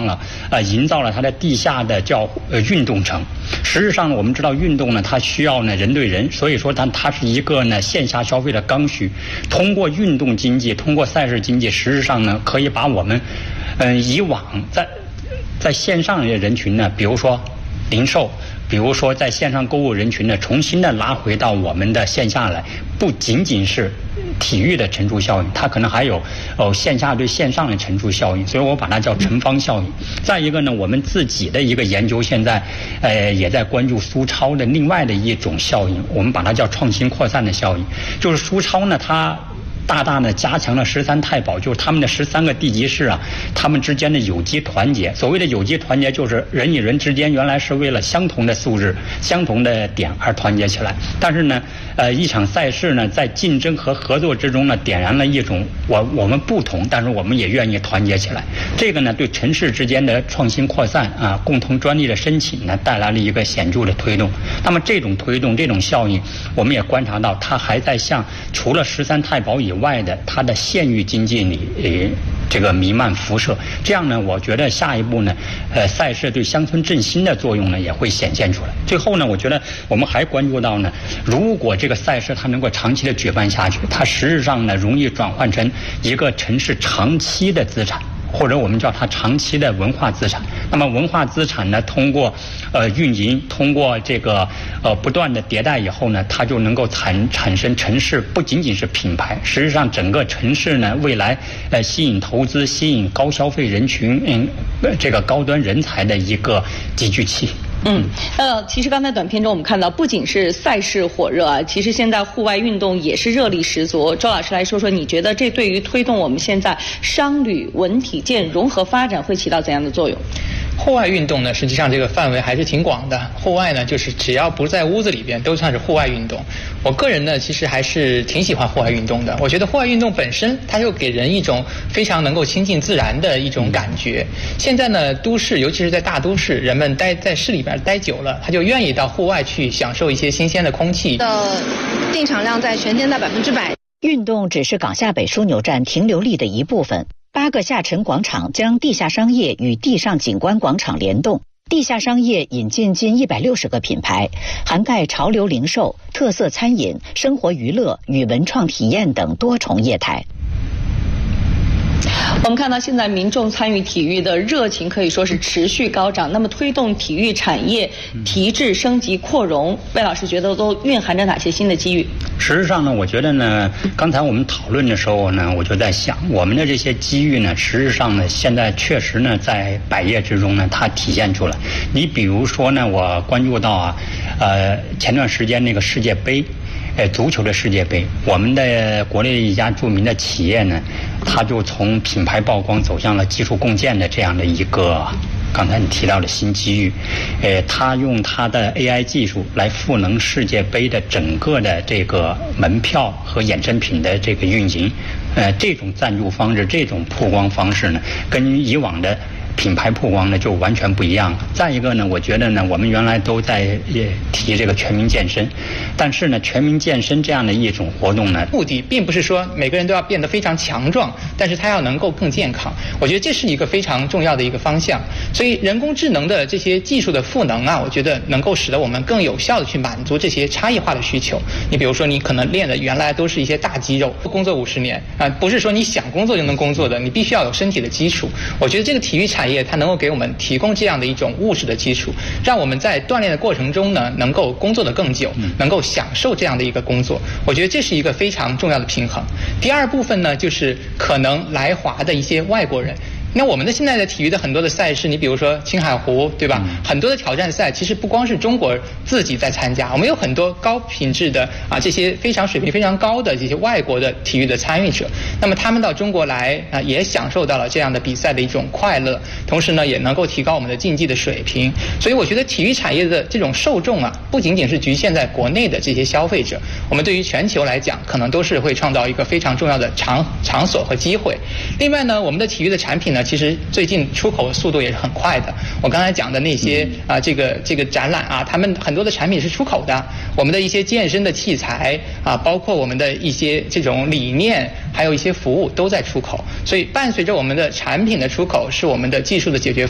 方了，营造了它的地下的叫运动城。实质上我们知道运动呢，它需要呢人对人，所以说它是一个呢线下消费的刚需。通过运动经济，通过赛事经济，实质上呢可以把我们以往在线上的人群呢，比如说零售，比如说在线上购物人群呢，重新的拉回到我们的线下来，不仅仅是体育的乘数效应，它可能还有线下对线上的乘数效应，所以我把它叫乘方效应。再一个呢，我们自己的一个研究现在也在关注苏超的另外的一种效应，我们把它叫创新扩散的效应，就是苏超呢它大大的加强了13太保，就是他们的13个地级市啊，他们之间的有机团结。所谓的有机团结，就是人与人之间原来是为了相同的素质、相同的点而团结起来。但是呢，一场赛事呢，在竞争和合作之中呢，点燃了一种我们不同，但是我们也愿意团结起来。这个呢，对城市之间的创新扩散啊，共同专利的申请呢，带来了一个显著的推动。那么这种推动、这种效应，我们也观察到，它还在向除了13太保以外的它的县域经济里这个弥漫辐射。这样呢，我觉得下一步呢，赛事对乡村振兴的作用呢也会显现出来。最后呢，我觉得我们还关注到呢，如果这个赛事它能够长期的举办下去，它实质上呢容易转换成一个城市长期的资产，或者我们叫它长期的文化资产。那么文化资产呢，通过运营，通过这个不断的迭代以后呢，它就能够产生城市不仅仅是品牌，实际上整个城市呢未来吸引投资、吸引高消费人群、这个高端人才的一个集聚器。 其实刚才短片中我们看到，不仅是赛事火热啊，其实现在户外运动也是热力十足。周老师来说说，你觉得这对于推动我们现在商旅文体健融合发展会起到怎样的作用？ 户外运动呢，实际上这个范围还是挺广的。户外呢，就是只要不在屋子里边，都算是户外运动。我个人呢，其实还是挺喜欢户外运动的。我觉得户外运动本身，它就给人一种非常能够亲近自然的一种感觉。现在呢，都市尤其是在大都市，人们待在市里边待久了，他就愿意到户外去享受一些新鲜的空气。 进场量在全天在100%。 运动只是港下北枢纽站停留力的一部分。8个下沉广场将地下商业与地上景观广场联动，地下商业引进近160个品牌，涵盖潮流零售、特色餐饮、生活娱乐与文创体验等多重业态。 我们看到现在民众参与体育的热情可以说是持续高涨，那么推动体育产业提质升级扩容，魏老师觉得都蕴含着哪些新的机遇？ 实际上呢，我觉得呢，刚才我们讨论的时候呢，我就在想，我们的这些机遇呢，实质上呢，现在确实呢，在百业之中呢，它体现出来。你比如说呢，我关注到啊，前段时间那个世界杯。足球的世界杯，我们的国内一家著名的企业呢，它就从品牌曝光走向了技术共建的这样的一个刚才你提到的新机遇。它用它的 AI 技术来赋能世界杯的整个的这个门票和衍生品的这个运营。这种赞助方式，这种曝光方式呢，跟以往的品牌曝光呢就完全不一样了。再一个呢，我觉得呢，我们原来都在提这个全民健身，但是呢，全民健身这样的一种活动呢， 目的并不是说每个人都要变得非常强壮，但是他要能够更健康。我觉得这是一个非常重要的一个方向。所以人工智能的这些技术的赋能啊，我觉得能够使得我们更有效的去满足这些差异化的需求。你比如说，你可能练的原来都是一些大肌肉，工作50年啊，不是说你想工作就能工作的，你必须要有身体的基础。我觉得这个体育产业它能够给我们提供这样的一种务实的基础，让我们在锻炼的过程中呢，能够工作得更久，能够享受这样的一个工作。我觉得这是一个非常重要的平衡。第二部分呢，就是可能来华的一些外国人。那我们的现在的体育的很多的赛事，你比如说青海湖，对吧？很多的挑战赛，其实不光是中国自己在参加，我们有很多高品质的啊，这些非常水平非常高的这些外国的体育的参与者。那么他们到中国来啊，也享受到了这样的比赛的一种快乐，同时呢，也能够提高我们的竞技的水平。所以我觉得体育产业的这种受众啊，不仅仅是局限在国内的这些消费者，我们对于全球来讲，可能都是会创造一个非常重要的场所和机会。另外呢，我们的体育的产品呢，其实最近出口的速度也是很快的。我刚才讲的那些啊，这个展览啊，他们很多的产品是出口的。我们的一些健身的器材啊，包括我们的一些这种理念，还有一些服务都在出口。所以伴随着我们的产品的出口，是我们的技术的解决